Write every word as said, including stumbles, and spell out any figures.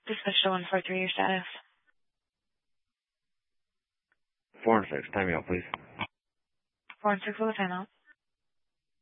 This is show one four three, your status. Four and six. Time me out, please. Four and six, will the timeout.